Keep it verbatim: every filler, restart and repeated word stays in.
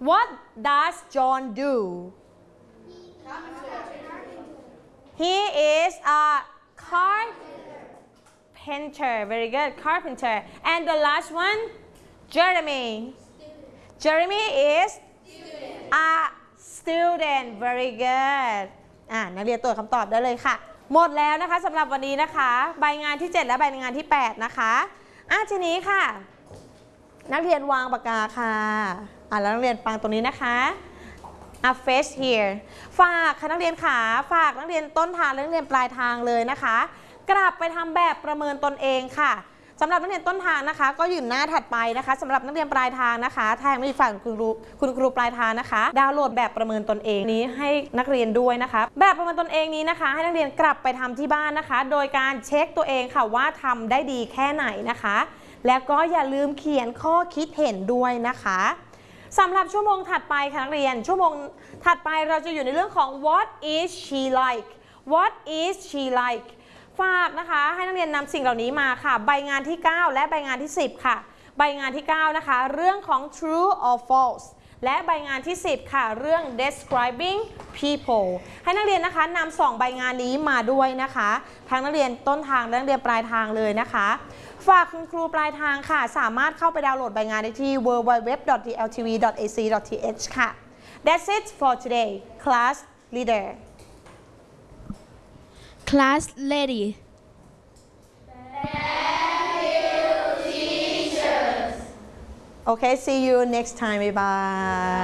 What does John do? He is a carpenter. Very good, carpenter. And the last one, Jeremy. Jeremy is a student. Very good. อ่านักเรียนตรวจคำตอบได้เลยค่ะหมดแล้วนะคะสำหรับวันนี้นะคะใบงานที่เจ็ดและใบงานที่แปดนะคะอ่ะทีนี้ค่ะนักเรียนวางปากกาค่ะอ่ะแล้วนักเรียนฟังตรงนี้นะคะอ่ะ face here ฝากค่ะนักเรียนขาฝากนักเรียนต้นทางและนักเรียนปลายทางเลยนะคะกลับไปทำแบบประเมินตนเองค่ะสำหรับนักเรียนต้นทางนะคะก็อยู่หน้าถัดไปนะคะสำหรับนักเรียนปลายทางนะคะทางมีฝั่งคุณครูคุณครูปลายทางนะคะดาวน์โหลดแบบประเมินตนเองนี้ให้นักเรียนด้วยนะคะแบบประเมินตนเองนี้นะคะให้นักเรียนกลับไปทำที่บ้านนะคะโดยการเช็คตัวเองค่ะว่าทำได้ดีแค่ไหนนะคะแล้วก็อย่าลืมเขียนข้อคิดเห็นด้วยนะคะสำหรับชั่วโมงถัดไปค่ะนักเรียนชั่วโมงถัดไปเราจะอยู่ในเรื่องของ what is she like what is she likeฝากนะคะให้นักเรียนนำสิ่งเหล่านี้มาค่ะใบงานที่เก้าและใบงานที่สิบค่ะใบงานที่เก้านะคะเรื่องของ true or false และใบงานที่สิบค่ะเรื่อง describing people ให้นักเรียนนะคะนำสองใบงานนี้มาด้วยนะคะทั้งนักเรียนต้นทางและนักเรียนปลายทางเลยนะคะฝากคุณครูปลายทางค่ะสามารถเข้าไปดาวน์โหลดใบงานได้ที่ ดับเบิลยู ดับเบิลยู ดับเบิลยู ดอท ดี แอล ที วี ดอท เอ ซี ดอท ที เอช ค่ะ That's it for today class leader Class lady. Okay, see you next time. Bye bye.